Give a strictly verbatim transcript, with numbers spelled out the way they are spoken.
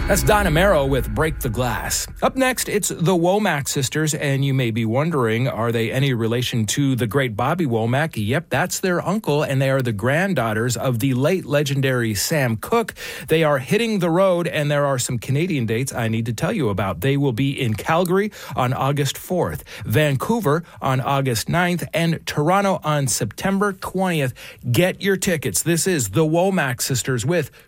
That's Donna Merrow with Break the Glass. Up next, it's the Womack sisters, and you may be wondering, are they any relation to the great Bobby Womack? Yep, that's their uncle, and they are the granddaughters of the late legendary Sam Cooke. They are hitting the road, and there are some Canadian dates I need to tell you about. They will be in Calgary on August fourth, Vancouver on August ninth, and Toronto on September twentieth. Get your tickets. This is the Womack sisters with